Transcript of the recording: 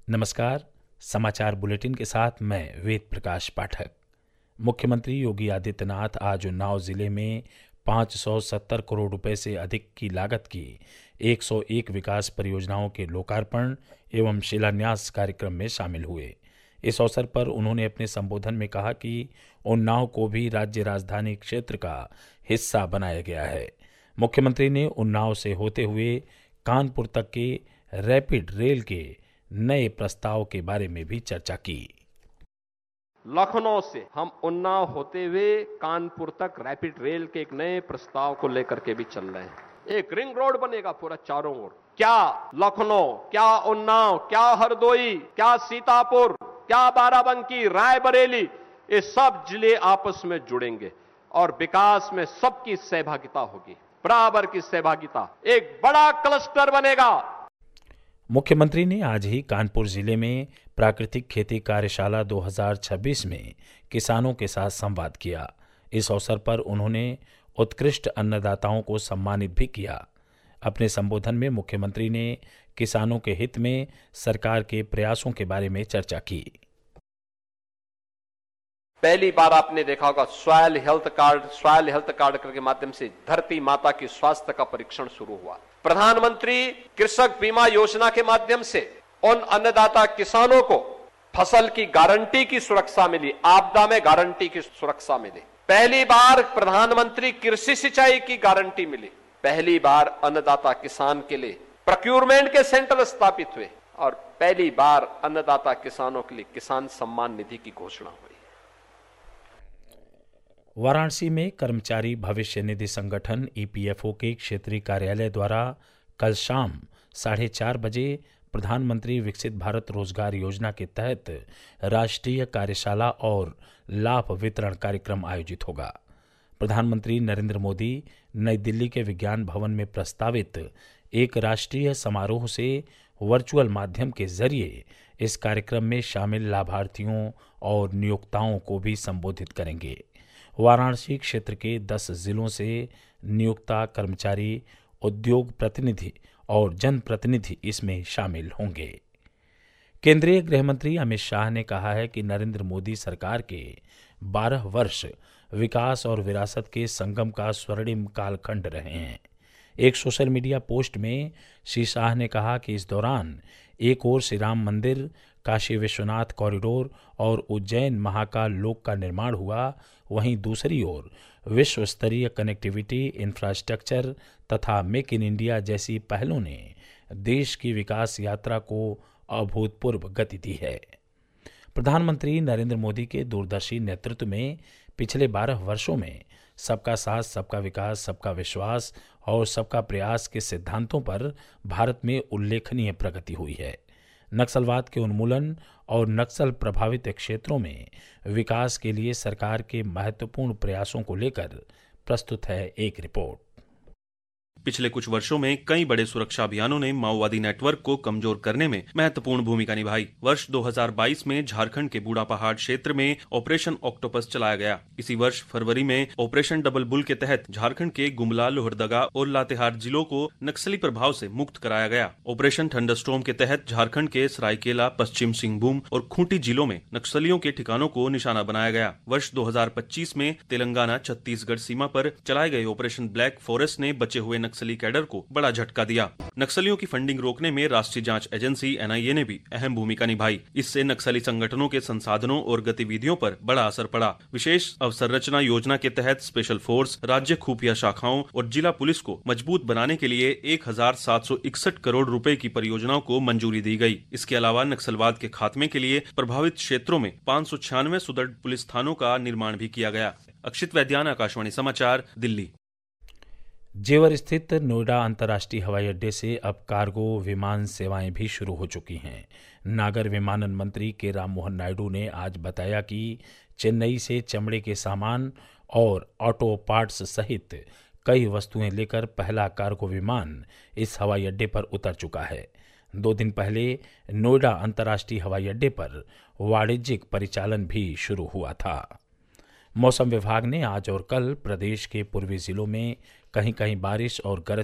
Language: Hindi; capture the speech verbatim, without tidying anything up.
नमस्कार। समाचार बुलेटिन के साथ मैं वेद प्रकाश पाठक। मुख्यमंत्री योगी आदित्यनाथ आज उन्नाव जिले में पाँच सौ सत्तर करोड़ रुपए से अधिक की लागत की एक सौ एक विकास परियोजनाओं के लोकार्पण एवं शिलान्यास कार्यक्रम में शामिल हुए। इस अवसर पर उन्होंने अपने संबोधन में कहा कि उन्नाव को भी राज्य राजधानी क्षेत्र का हिस्सा बनाया गया है। मुख्यमंत्री ने उन्नाव से होते हुए कानपुर तक के रैपिड रेल के नए प्रस्ताव के बारे में भी चर्चा की। लखनऊ से हम उन्नाव होते हुए कानपुर तक रैपिड रेल के एक नए प्रस्ताव को लेकर के भी चल रहे हैं। एक रिंग रोड बनेगा पूरा चारों ओर। क्या लखनऊ, क्या उन्नाव, क्या हरदोई, क्या सीतापुर, क्या बाराबंकी, रायबरेली, ये सब जिले आपस में जुड़ेंगे और विकास में सबकी सहभागिता होगी, बराबर की सहभागिता। एक बड़ा क्लस्टर बनेगा। मुख्यमंत्री ने आज ही कानपुर जिले में प्राकृतिक खेती कार्यशाला दो हज़ार छब्बीस में किसानों के साथ संवाद किया। इस अवसर पर उन्होंने उत्कृष्ट अन्नदाताओं को सम्मानित भी किया। अपने संबोधन में मुख्यमंत्री ने किसानों के हित में सरकार के प्रयासों के बारे में चर्चा की। पहली बार आपने देखा होगा soil health card, soil health card के माध्यम से धरती माता की स्वास्थ्य का परीक्षण शुरू हुआ। प्रधानमंत्री कृषक बीमा योजना के माध्यम से उन अन्नदाता किसानों को फसल की गारंटी की सुरक्षा मिली, आपदा में गारंटी की सुरक्षा मिली। पहली बार प्रधानमंत्री कृषि सिंचाई की गारंटी मिली। पहली बार अन्नदाता किसान के लिए प्रोक्योरमेंट के सेंटर स्थापित हुए और पहली बार अन्नदाता किसानों के लिए किसान सम्मान निधि की घोषणा हुई। वाराणसी में कर्मचारी भविष्य निधि संगठन ई पी एफ ओ के क्षेत्रीय कार्यालय द्वारा कल शाम साढ़े चार बजे प्रधानमंत्री विकसित भारत रोजगार योजना के तहत राष्ट्रीय कार्यशाला और लाभ वितरण कार्यक्रम आयोजित होगा। प्रधानमंत्री नरेंद्र मोदी नई दिल्ली के विज्ञान भवन में प्रस्तावित एक राष्ट्रीय समारोह से वर्चुअल माध्यम के जरिए इस कार्यक्रम में शामिल लाभार्थियों और नियोक्ताओं को भी संबोधित करेंगे। वाराणसी क्षेत्र के दस जिलों से नियोक्ता, कर्मचारी, उद्योग प्रतिनिधि और जनप्रतिनिधि इसमें शामिल होंगे। केंद्रीय गृह मंत्री अमित शाह ने कहा है कि नरेंद्र मोदी सरकार के बारह वर्ष विकास और विरासत के संगम का स्वर्णिम कालखंड रहे हैं। एक सोशल मीडिया पोस्ट में श्री शाह ने कहा कि इस दौरान एक ओर श्री राम मंदिर, काशी विश्वनाथ कॉरिडोर और उज्जैन महाकाल लोक का निर्माण हुआ, वहीं दूसरी ओर विश्व स्तरीय कनेक्टिविटी, इंफ्रास्ट्रक्चर तथा मेक इन इंडिया जैसी पहलों ने देश की विकास यात्रा को अभूतपूर्व गति दी है। प्रधानमंत्री नरेंद्र मोदी के दूरदर्शी नेतृत्व में पिछले बारह वर्षों में सबका साथ, सबका विकास, सबका विश्वास और सबका प्रयास के सिद्धांतों पर भारत में उल्लेखनीय प्रगति हुई है। नक्सलवाद के उन्मूलन और नक्सल प्रभावित क्षेत्रों में विकास के लिए सरकार के महत्वपूर्ण प्रयासों को लेकर प्रस्तुत है एक रिपोर्ट। पिछले कुछ वर्षों में कई बड़े सुरक्षा अभियानों ने माओवादी नेटवर्क को कमजोर करने में महत्वपूर्ण भूमिका निभाई। वर्ष दो हज़ार बाईस में झारखंड के बूढ़ा पहाड़ क्षेत्र में ऑपरेशन ऑक्टोपस चलाया गया। इसी वर्ष फरवरी में ऑपरेशन डबल बुल के तहत झारखंड के गुमला, लोहरदगा और लातेहार जिलों को नक्सली प्रभाव से मुक्त कराया गया। ऑपरेशन थंडरस्टॉर्म के तहत झारखंड के सरायकेला, पश्चिम सिंहभूम और खूंटी जिलों में नक्सलियों के ठिकानों को निशाना बनाया गया। वर्ष दो हज़ार पच्चीस में तेलंगाना छत्तीसगढ़ सीमा पर चलाए गए ऑपरेशन ब्लैक फॉरेस्ट ने बचे हुए नक्सली कैडर को बड़ा झटका दिया। नक्सलियों की फंडिंग रोकने में राष्ट्रीय जांच एजेंसी एन आई ए ने भी अहम भूमिका निभाई। इससे नक्सली संगठनों के संसाधनों और गतिविधियों पर बड़ा असर पड़ा। विशेष अवसंरचना योजना के तहत स्पेशल फोर्स, राज्य खुफिया शाखाओं और जिला पुलिस को मजबूत बनाने के लिए एक हजार सात सौ इकसठ करोड़ रुपए की परियोजनाओं को मंजूरी दी गई। इसके अलावा नक्सलवाद के खात्मे के लिए प्रभावित क्षेत्रों में पाँच सौ छियानवे सुदृढ़ पुलिस थानों का निर्माण भी किया गया। अक्षित वैद्यान, आकाशवाणी समाचार, दिल्ली। जेवर स्थित नोएडा अंतर्राष्ट्रीय हवाई अड्डे से अब कार्गो विमान सेवाएं भी शुरू हो चुकी हैं। नागर विमानन मंत्री के राम मोहन नायडू ने आज बताया कि चेन्नई से चमड़े के सामान और ऑटो पार्ट्स सहित कई वस्तुएं लेकर पहला कार्गो विमान इस हवाई अड्डे पर उतर चुका है। दो दिन पहले नोएडा अंतर्राष्ट्रीय हवाई अड्डे पर वाणिज्यिक परिचालन भी शुरू हुआ था। मौसम विभाग ने आज और कल प्रदेश के पूर्वी जिलों में कहीं कहीं बारिश और गरज